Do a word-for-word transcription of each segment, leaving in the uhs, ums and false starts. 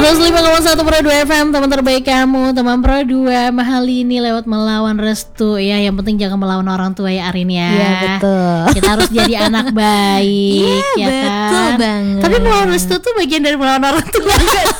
seratus lima koma satu Pro dua F M, teman terbaik kamu, teman Pro dua. Mahal ini lewat melawan restu ya. Yang penting jangan melawan orang tua ya Arin ya. Iya betul. Kita harus jadi anak baik. Iya ya betul kan? banget. Tapi melawan restu tuh bagian dari melawan orang tua.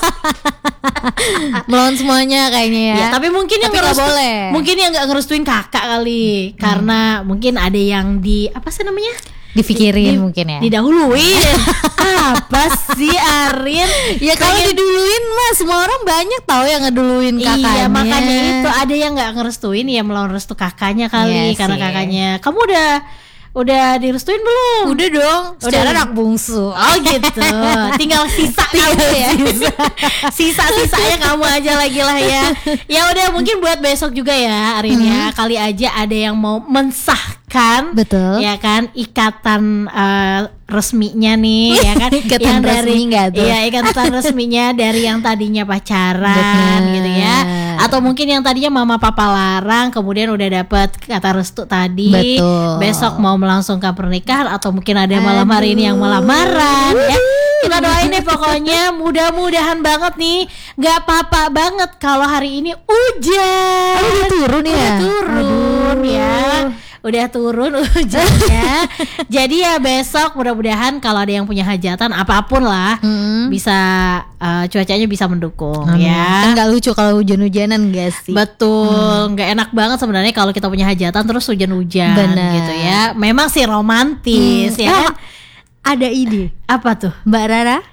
Melawan semuanya kayaknya ya. Ya, tapi mungkin yang Tapi nggak ngerestu- boleh. mungkin yang nggak ngerestuin kakak kali, karena mungkin ada yang di apa sih namanya? Dipikirin Di- mungkin ya. Didahuluin. Apa sih Arin? Ya kalau Pengen- diduluin mah semua orang banyak tahu yang ngeduluin kakaknya. Iya, makanya itu ada yang nggak ngerestuin ya melawan restu kakaknya kali. Iya Karena sih. kakaknya, kamu udah udah direstuin belum? Udah dong. Secara Udah. anak bungsu. Oh gitu. Tinggal sisa kamu ya. Sisa-sisanya kamu aja lagi lah ya. Ya udah, mungkin buat besok juga ya Arin ya. Kali aja ada yang mau mensahkan, Betul. ya kan, ikatan eh, resminya nih ya kan. Ikatan resmi nggak tuh? Iya, ikatan resminya dari yang tadinya pacaran Bener. gitu ya. Atau mungkin yang tadinya mama papa larang kemudian udah dapet kata restu tadi. Betul. Besok mau melangsungkan pernikahan, atau mungkin ada malam hari ini yang lamaran ya. Kita doain deh pokoknya, mudah-mudahan banget nih. Gak apa-apa banget kalau hari ini hujan. Oh, udah turun ya? Udah turun Aduh. ya. Udah turun hujannya. Jadi ya besok mudah-mudahan kalau ada yang punya hajatan apapun lah, Hmm. bisa eh, cuacanya bisa mendukung. Amin. Ya. Kan gak lucu kalau hujan-hujanan gak sih? Betul, nggak enak banget sebenarnya kalau kita punya hajatan terus hujan-hujan Benar. gitu ya. Memang sih romantis Hmm. ya Eh, kan? Ada ide. Apa tuh? Mbak Rara?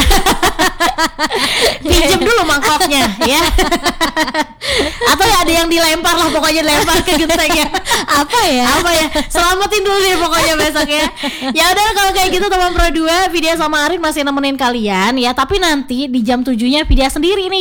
Pinjem dulu mangkoknya ya. Atau ya ada yang dilempar lah, pokoknya dilempar ke genteng ya. Apa ya? Apa ya? Selamatin dulu deh pokoknya besok ya. Ya udah, kalau kayak gitu teman Pro dua, Vidya sama Arin masih nemenin kalian ya. Tapi nanti di jam tujuh-nya Vidya sendiri nih.